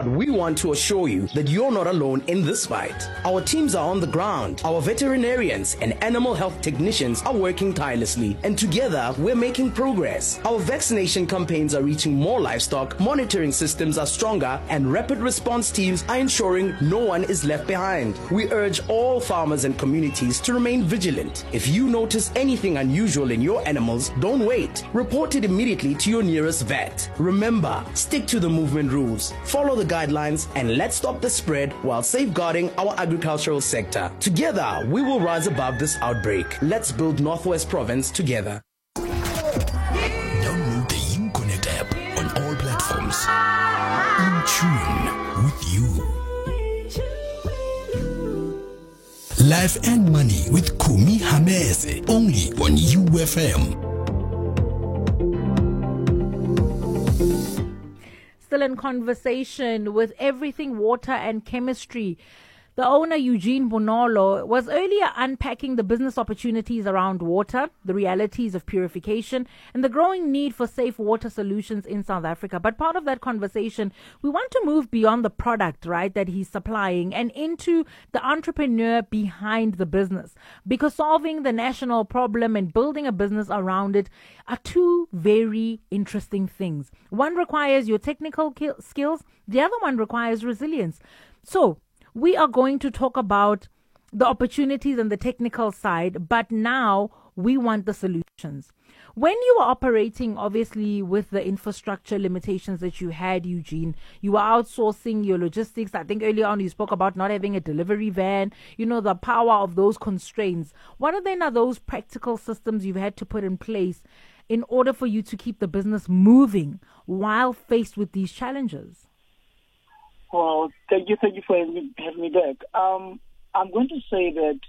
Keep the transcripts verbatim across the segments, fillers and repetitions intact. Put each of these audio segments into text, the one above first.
we want to assure you that you're not alone in this fight. Our teams are on the ground. Our veterinarians and animal health technicians are working tirelessly, and together we're making progress. Our vaccination campaigns are reaching more livestock, monitoring systems are stronger, and rapid response teams are ensuring no one is left behind. We urge all farmers and communities to remain vigilant. If you notice anything unusual in your animals, don't wait. Report it immediately to your nearest vet. Remember, stick to the movement rules, follow the guidelines, and let's stop the spread while safeguarding our agricultural sector. Together, we will rise above this outbreak. Let's build Northwest Province together. Download the UConnect app on all platforms. In tune with you. Life and Money with Kumi Hamese, only on U F M. Still in conversation with Everything Water and Chemistry. The owner, Eugene Bonolo, was earlier unpacking the business opportunities around water, the realities of purification, and the growing need for safe water solutions in South Africa. But part of that conversation, we want to move beyond the product, right, that he's supplying and into the entrepreneur behind the business. Because solving the national problem and building a business around it are two very interesting things. One requires your technical skills, the other one requires resilience. So, we are going to talk about the opportunities and the technical side, but now we want the solutions. When you were operating, obviously, with the infrastructure limitations that you had, Eugene, you were outsourcing your logistics. I think earlier on you spoke about not having a delivery van, you know, the power of those constraints. What are then are those practical systems you've had to put in place in order for you to keep the business moving while faced with these challenges? Well, thank you, thank you for having me, having me back. Um, I'm going to say that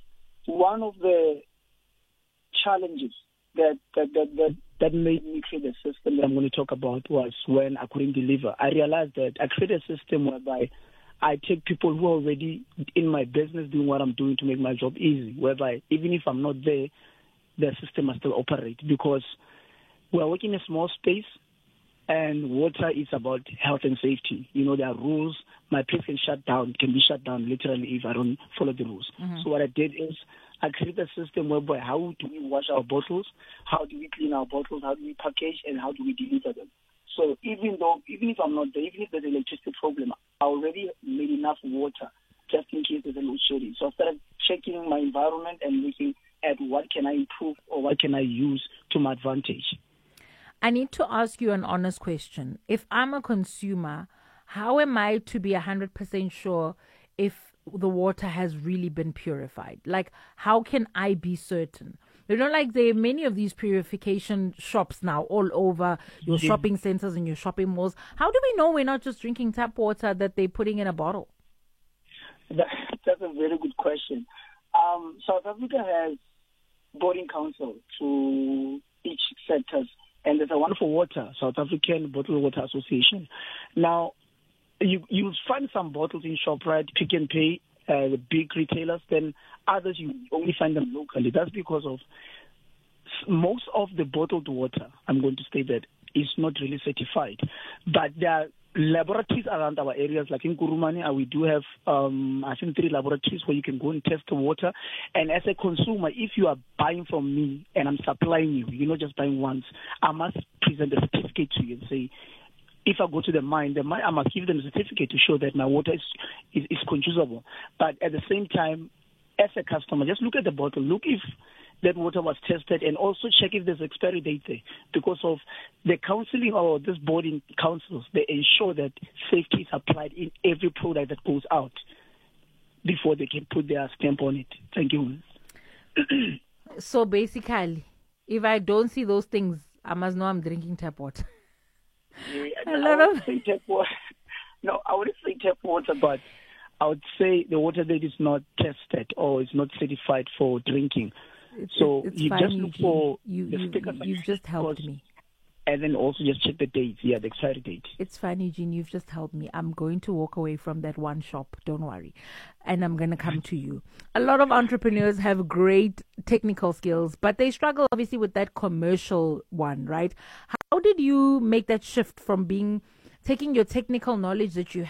one of the challenges that that, that that that made me create a system that I'm going to talk about was when I couldn't deliver. I realized that I created a system whereby I take people who are already in my business doing what I'm doing to make my job easy, whereby even if I'm not there, the system must still operate, because we're working in a small space. And water is about health and safety. You know, there are rules. My place can shut down, can be shut down literally if I don't follow the rules. Mm-hmm. So what I did is I created a system whereby how do we wash our bottles, how do we clean our bottles, how do we package, and how do we deliver them. So even though, even if I'm not there, even if there's an electricity problem, I already made enough water just in case there's a load shedding. So I started checking my environment and looking at what can I improve or what can I use to my advantage. I need to ask you an honest question. If I'm a consumer, how am I to be one hundred percent sure if the water has really been purified? Like, how can I be certain? You know, like there are many of these purification shops now all over your yeah. shopping centers and your shopping malls. How do we know we're not just drinking tap water that they're putting in a bottle? That, that's a very good question. Um, South Africa has boarding council to each sectors. And there's a wonderful water, South African Bottled Water Association. Now, you you find some bottles in ShopRite, Pick n Pay, uh, the big retailers. Then others you only find them locally. That's because of most of the bottled water, I'm going to state that, is not really certified. But there are laboratories around our areas, like in Kurumani, uh, we do have, um, I think, three laboratories where you can go and test the water. And as a consumer, if you are buying from me and I'm supplying you, you're not just buying once, I must present a certificate to you and say, if I go to the mine, the mine, I must give them a certificate to show that my water is, is, is consumable. But at the same time, as a customer, just look at the bottle. Look if that water was tested, and also check if there's expiry date there. Because of the counseling or this boarding councils, they ensure that safety is applied in every product that goes out before they can put their stamp on it. Thank you. So basically, if I don't see those things, I must know I'm drinking tap water. Yeah, a lot of tap water. No, I wouldn't say tap water, but I would say the water that is not tested or is not certified for drinking. It's, so it's you fine, just look for you, the you, sticker. You've just helped me. And then also just check the date, yeah, the expiry date. It's fine, Eugene, you've just helped me. I'm going to walk away from that one shop, don't worry. And I'm going to come to you. A lot of entrepreneurs have great technical skills, but they struggle obviously with that commercial one, right? How did you make that shift from being, taking your technical knowledge that you